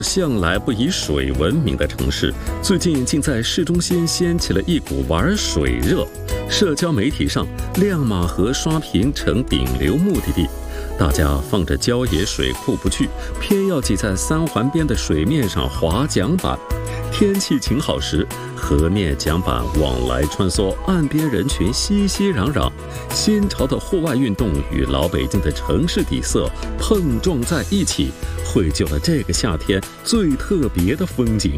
向来不以水闻名的城市，最近竟在市中心掀起了一股玩水热。社交媒体上，亮马河刷屏成顶流目的地，大家放着郊野水库不去，偏要挤在三环边的水面上划桨板。天气晴好时，河面桨板往来穿梭，岸边人群熙熙攘攘。新潮的户外运动与老北京的城市底色碰撞在一起，绘就了这个夏天最特别的风景。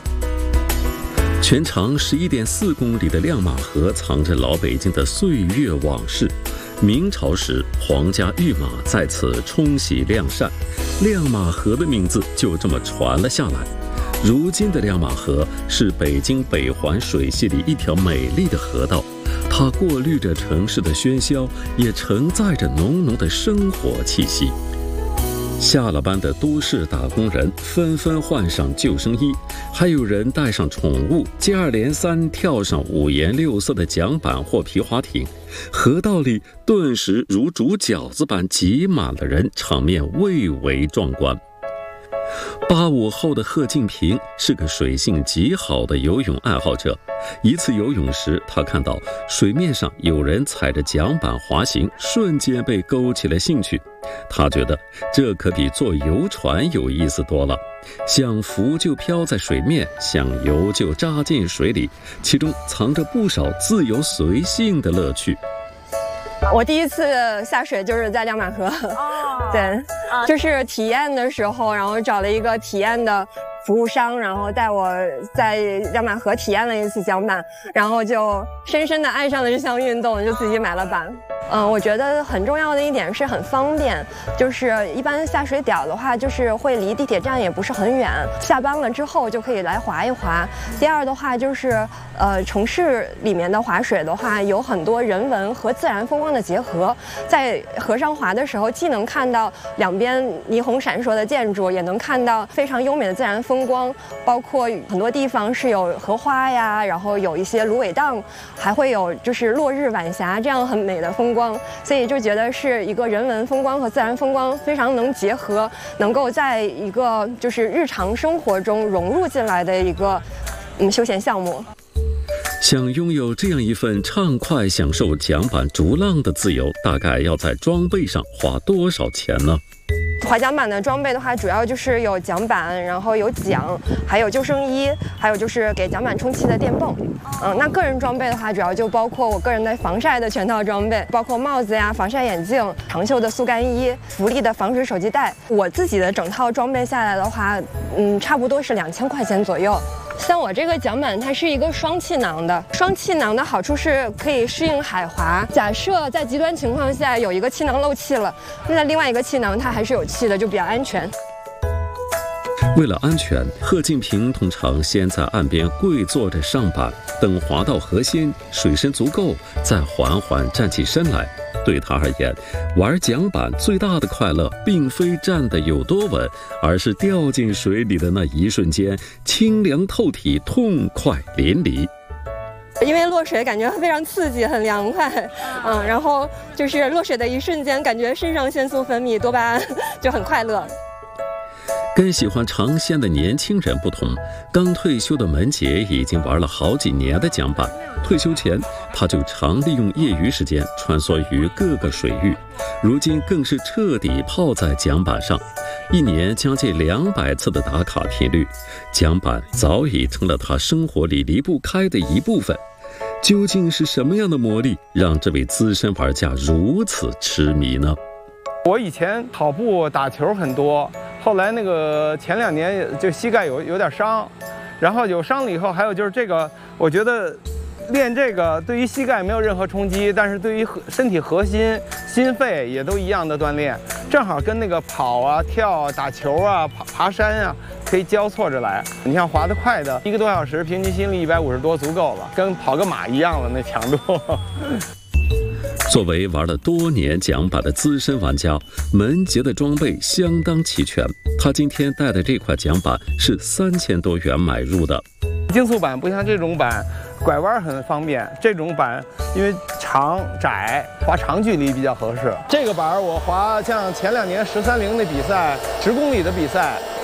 全长11.4公里的亮马河藏着老北京的岁月往事。明朝时，皇家御马在此冲洗晾晒，亮马河的名字就这么传了下来。如今的亮马河是北京北环水系里一条美丽的河道，它过滤着城市的喧嚣，也承载着浓浓的生活气息。下了班的都市打工人纷纷换上救生衣，还有人带上宠物，接二连三跳上五颜六色的桨板或皮划艇，河道里顿时如煮饺子般挤满了人，场面蔚为壮观。85后的贺敬平是个水性极好的游泳爱好者。一次游泳时，他看到水面上有人踩着桨板滑行，瞬间被勾起了兴趣。他觉得这可比坐游船有意思多了，想浮就飘在水面，想游就扎进水里，其中藏着不少自由随性的乐趣。 我第一次下水就是在亮马河，对，就是体验的时候，然后找了一个体验的服务商，然后带我在亮马河体验了一次桨板，然后就深深的爱上了这项运动，就自己买了板。我觉得很重要的一点是很方便，就是一般下水点的话，就是会离地铁站也不是很远，下班了之后就可以来滑一滑。第二的话就是，城市里面的滑水的话，有很多人文和自然风光的结合，在河上滑的时候，既能看到两边霓虹闪烁的建筑，也能看到非常优美的自然风光，包括很多地方是有荷花呀，然后有一些芦苇荡，还会有就是落日晚霞这样很美的风光。所以就觉得是一个人文风光和自然风光非常能结合，能够在一个就是日常生活中融入进来的一个休闲项目。 想拥有这样一份畅快享受桨板逐浪的自由，大概要在装备上花多少钱呢？ 滑桨板的装备的话，主要就是有桨板，然后有桨，还有救生衣，还有就是给桨板充气的电泵。那个人装备的话，主要就包括我个人的防晒的全套装备，包括帽子呀、防晒眼镜、长袖的速干衣、福利的防水手机袋。我自己的整套装备下来的话，差不多是2000块钱左右。像我这个桨板，它是一个双气囊的。双气囊的好处是可以适应海滑。假设在极端情况下有一个气囊漏气了，那另外一个气囊它还是有气的，就比较安全。 为了安全，贺敬平通常先在岸边跪坐着上板，等滑到河心，水深足够，再缓缓站起身来。对他而言，玩桨板最大的快乐并非站得有多稳，而是掉进水里的那一瞬间，清凉透体，痛快淋漓。 因为落水感觉非常刺激，很凉快，然后就是落水的一瞬间，感觉肾上腺素分泌，多巴胺就很快乐。 跟喜欢尝鲜的年轻人不同，刚退休的门姐已经玩了好几年的桨板。退休前，她就常利用业余时间穿梭于各个水域，如今更是彻底泡在桨板上，一年将近200次的打卡频率，桨板早已成了她生活里离不开的一部分。究竟是什么样的魔力让这位资深玩家如此痴迷呢？ 我以前跑步打球很多，后来那个前2年就膝盖有点伤，然后有伤了以后，还有就是这个，我觉得练这个对于膝盖没有任何冲击，但是对于身体核心、心肺也都一样的锻炼，正好跟那个跑啊、跳啊、打球啊、爬山啊可以交错着来。你像滑得快的，1个多小时平均心率150多足够了，跟跑个马一样了那强度。 作为玩了多年桨板的资深玩家，门杰的装备相当齐全。他今天带的这块桨板是3000多元买入的。 竞速板不像这种板，拐弯很方便。这种板因为长窄，滑长距离比较合适。这个板我滑像前2年13.0的比赛，10公里的比赛，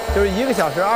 就是1个小时